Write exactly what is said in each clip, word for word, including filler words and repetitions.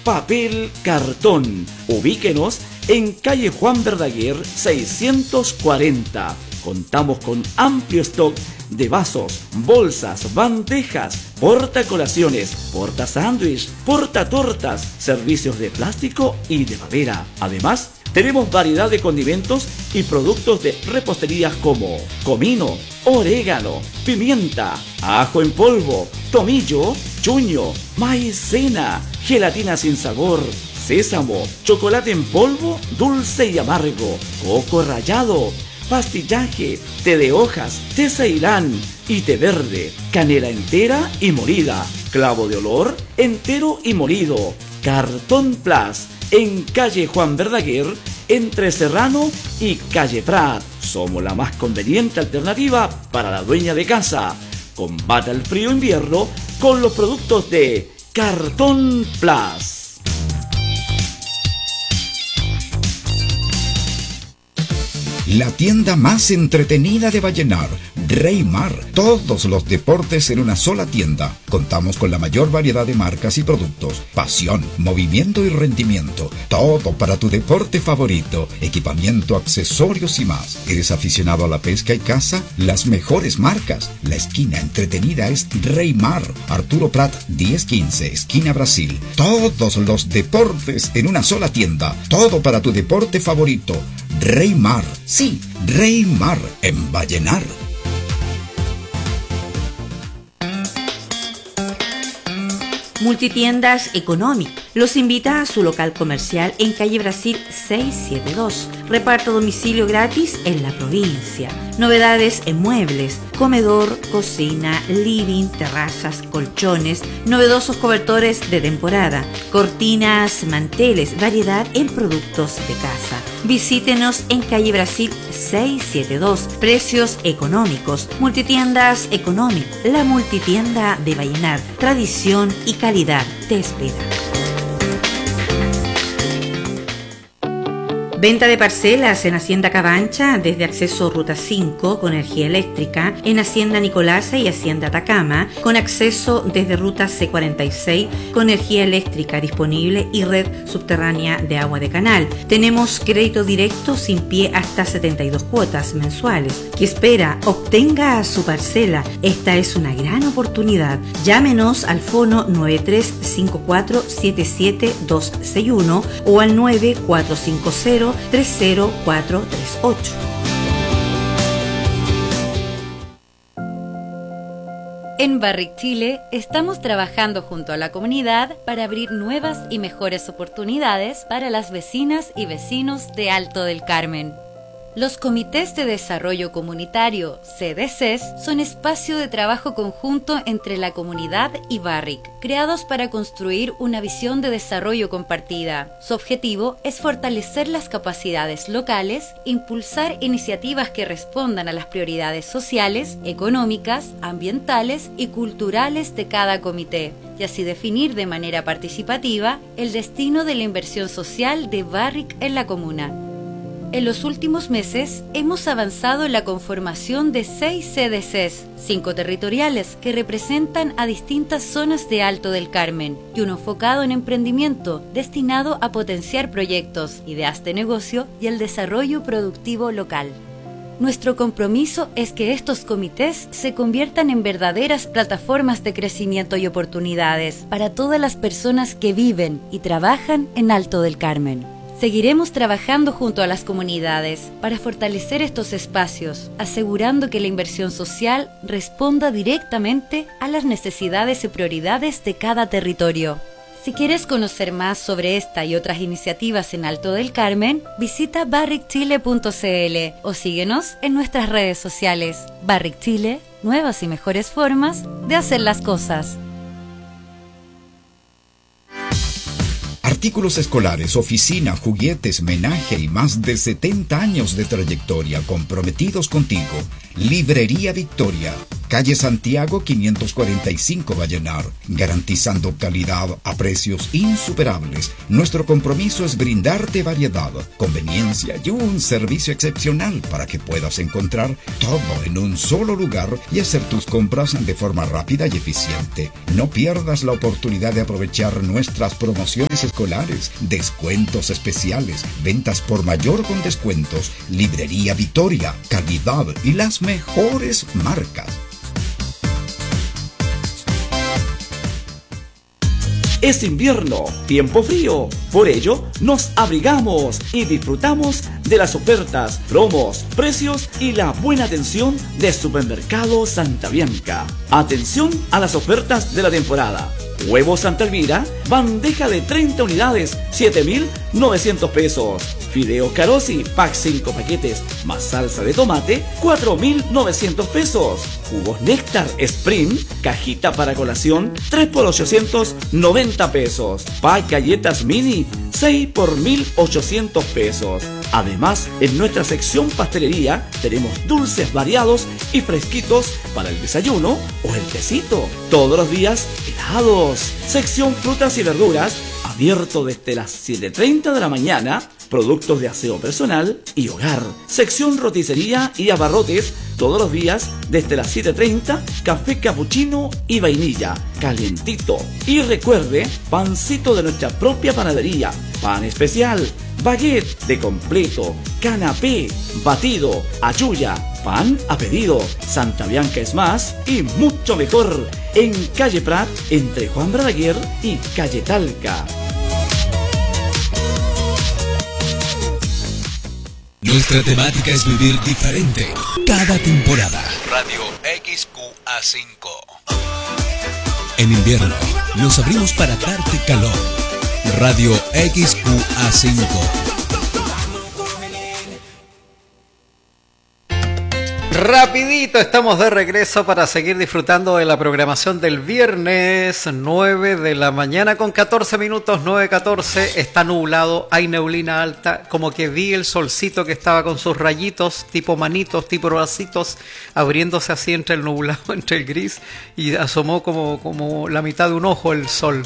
papel, cartón. Ubíquenos en calle Juan Verdaguer seiscientos cuarenta. Contamos con amplio stock de vasos, bolsas, bandejas, portacolaciones, porta sándwich, porta tortas, servicios de plástico y de madera. Además, tenemos variedad de condimentos y productos de repostería como comino, orégano, pimienta, ajo en polvo, tomillo, chuño, maicena, gelatina sin sabor, sésamo, chocolate en polvo, dulce y amargo, coco rallado, pastillaje, té de hojas, té ceilán y té verde, canela entera y molida, clavo de olor entero y molido, Cartón Plus, en calle Juan Verdaguer, entre Serrano y calle Prat. Somos la más conveniente alternativa para la dueña de casa. Combata el frío invierno con los productos de Cartón Plus. La tienda más entretenida de Vallenar, Reymar. Todos los deportes en una sola tienda. Contamos con la mayor variedad de marcas y productos. Pasión, movimiento y rendimiento. Todo para tu deporte favorito. Equipamiento, accesorios y más. ¿Eres aficionado a la pesca y caza? Las mejores marcas. La esquina entretenida es Reymar. Arturo Prat diez quince, esquina Brasil. Todos los deportes en una sola tienda. Todo para tu deporte favorito. Reymar. Sí, Reymar en Vallenar. Multitiendas Economic los invita a su local comercial en calle Brasil seiscientos setenta y dos. Reparto a domicilio gratis en la provincia. Novedades en muebles, comedor, cocina, living, terrazas, colchones, novedosos cobertores de temporada, cortinas, manteles, variedad en productos de casa. Visítenos en calle Brasil seiscientos setenta y dos. Precios económicos. Multitiendas Economic, la multitienda de Vallenar. Tradición y calidad te espera. Venta de parcelas en Hacienda Cabancha desde acceso Ruta cinco con energía eléctrica, en Hacienda Nicolasa y Hacienda Atacama con acceso desde Ruta C cuarenta y seis con energía eléctrica disponible y red subterránea de agua de canal. Tenemos crédito directo sin pie hasta setenta y dos cuotas mensuales. ¿Qué espera? Obtenga su parcela. Esta es una gran oportunidad. Llámenos al fono nueve tres cinco cuatro siete siete dos seis uno o al nueve cuatro cinco cero tres cero cuatro tres ocho. En Barrick Chile estamos trabajando junto a la comunidad para abrir nuevas y mejores oportunidades para las vecinas y vecinos de Alto del Carmen. Los comités de desarrollo comunitario, C D Cs, son espacio de trabajo conjunto entre la comunidad y Barrick, creados para construir una visión de desarrollo compartida. Su objetivo es fortalecer las capacidades locales, impulsar iniciativas que respondan a las prioridades sociales, económicas, ambientales y culturales de cada comité, y así definir de manera participativa el destino de la inversión social de Barrick en la comuna. En los últimos meses hemos avanzado en la conformación de seis C D Cs, cinco territoriales que representan a distintas zonas de Alto del Carmen y uno enfocado en emprendimiento destinado a potenciar proyectos, ideas de negocio y el desarrollo productivo local. Nuestro compromiso es que estos comités se conviertan en verdaderas plataformas de crecimiento y oportunidades para todas las personas que viven y trabajan en Alto del Carmen. Seguiremos trabajando junto a las comunidades para fortalecer estos espacios, asegurando que la inversión social responda directamente a las necesidades y prioridades de cada territorio. Si quieres conocer más sobre esta y otras iniciativas en Alto del Carmen, visita barrick chile punto c l o síguenos en nuestras redes sociales. Barrick Chile, nuevas y mejores formas de hacer las cosas. Artículos escolares, oficina, juguetes, menaje y más de setenta años de trayectoria comprometidos contigo. Librería Victoria. calle Santiago quinientos cuarenta y cinco Vallenar, garantizando calidad a precios insuperables. Nuestro compromiso es brindarte variedad, conveniencia y un servicio excepcional para que puedas encontrar todo en un solo lugar y hacer tus compras de forma rápida y eficiente. No pierdas la oportunidad de aprovechar nuestras promociones escolares, descuentos especiales, ventas por mayor con descuentos, Librería Victoria, calidad y las mejores marcas. Es invierno, tiempo frío, por ello nos abrigamos y disfrutamos de las ofertas, promos, precios y la buena atención de Supermercado Santa Bianca. Atención a las ofertas de la temporada. Huevo Santa Elvira, bandeja de treinta unidades, siete mil novecientos pesos. Fideo Carosi, pack cinco paquetes, más salsa de tomate, cuatro mil novecientos pesos. Jugos Néctar Sprint, cajita para colación, tres por ochocientos noventa pesos. Pack galletas mini, seis por mil ochocientos pesos. Además, en nuestra sección pastelería tenemos dulces variados y fresquitos para el desayuno o el tecito. Todos los días helados. Sección frutas y verduras, abierto desde las siete y treinta de la mañana. Productos de aseo personal y hogar. Sección roticería y abarrotes, todos los días desde las siete y treinta, café capuchino y vainilla, calientito. Y recuerde, pancito de nuestra propia panadería, pan especial, baguette de completo, canapé, batido, ayuya, pan a pedido. Santa Bianca es más y mucho mejor. En calle Prat, entre Juan Verdaguer y calle Talca. Nuestra temática es vivir diferente cada temporada. Radio X Q A cinco. En invierno nos abrimos para darte calor. Radio X Q A cinco. Rapidito, estamos de regreso para seguir disfrutando de la programación del viernes, nueve de la mañana con catorce minutos, nueve catorce, está nublado, hay neblina alta, como que vi el solcito que estaba con sus rayitos, tipo manitos, tipo bracitos, abriéndose así entre el nublado, entre el gris, y asomó como, como la mitad de un ojo el sol.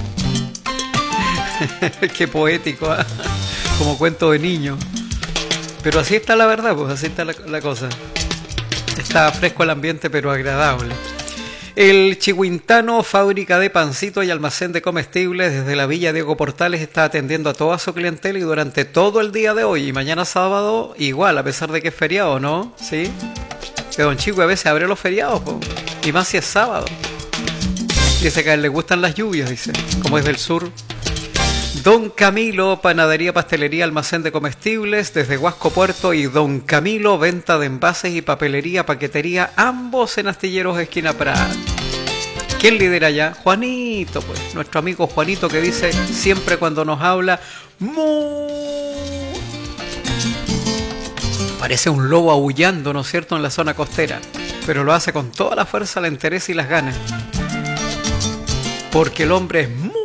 Qué poético, ¿eh? Como cuento de niño. Pero así está la verdad, pues así está la, la cosa. Está fresco el ambiente, pero agradable. El Chihuintano, fábrica de pancito y almacén de comestibles desde la Villa Diego Portales, está atendiendo a toda su clientela y durante todo el día de hoy y mañana sábado igual, a pesar de que es feriado, ¿no? ¿Sí? Que Don Chico a veces abre los feriados, po, y más si es sábado. Dice que a él le gustan las lluvias, dice, como es del sur. Don Camilo, panadería, pastelería, almacén de comestibles desde Huasco Puerto, y Don Camilo, venta de envases y papelería, paquetería, ambos en Astilleros, esquina Prat. ¿Quién lidera ya? Juanito, pues, nuestro amigo Juanito, que dice siempre cuando nos habla, ¡mu! Parece un lobo aullando, ¿no es cierto?, en la zona costera, pero lo hace con toda la fuerza, la entereza y las ganas, porque el hombre es muy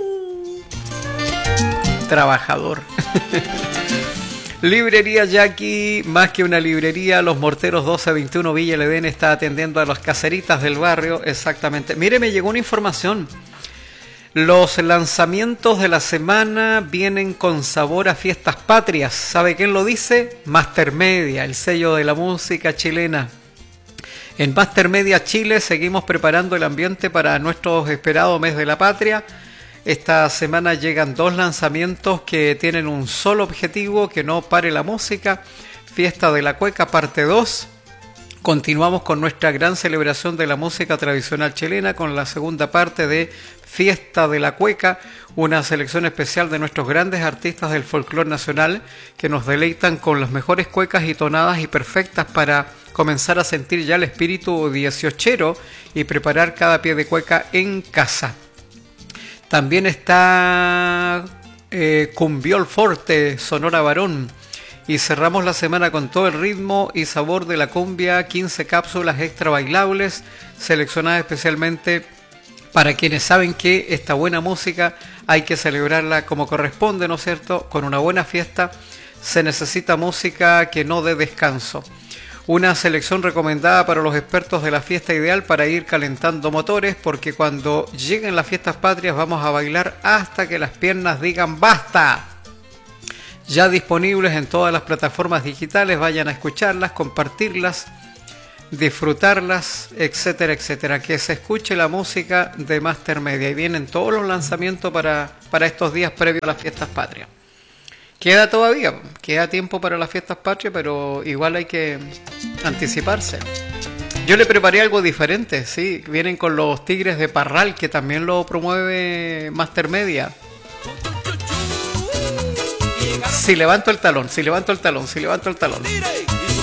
trabajador. Librería Jackie, más que una librería, Los Morteros doce veintiuno Villa El Edén está atendiendo a las caseritas del barrio, exactamente. Mire, me llegó una información. Los lanzamientos de la semana vienen con sabor a fiestas patrias. ¿Sabe quién lo dice? Master Media, el sello de la música chilena. En Master Media Chile seguimos preparando el ambiente para nuestro esperado mes de la patria. Esta semana llegan dos lanzamientos que tienen un solo objetivo: que no pare la música. Fiesta de la Cueca parte dos. Continuamos con nuestra gran celebración de la música tradicional chilena con la segunda parte de Fiesta de la Cueca, una selección especial de nuestros grandes artistas del folclore nacional que nos deleitan con las mejores cuecas y tonadas y perfectas para comenzar a sentir ya el espíritu dieciochero y preparar cada pie de cueca en casa. También está eh, Cumbiol Forte, Sonora Varón. Y cerramos la semana con todo el ritmo y sabor de la cumbia, quince cápsulas extra bailables, seleccionadas especialmente para quienes saben que esta buena música hay que celebrarla como corresponde, ¿no es cierto? Con una buena fiesta se necesita música que no dé descanso. Una selección recomendada para los expertos de la fiesta ideal para ir calentando motores, porque cuando lleguen las fiestas patrias vamos a bailar hasta que las piernas digan basta. Ya disponibles en todas las plataformas digitales, vayan a escucharlas, compartirlas, disfrutarlas, etcétera, etcétera. Que se escuche la música de Master Media y vienen todos los lanzamientos para, para estos días previos a las fiestas patrias. Queda todavía, queda tiempo para las fiestas patrias, pero igual hay que anticiparse. Yo le preparé algo diferente, sí, vienen con los Tigres de Parral, que también lo promueve Master Media. Si levanto el talón, si levanto el talón, si levanto el talón.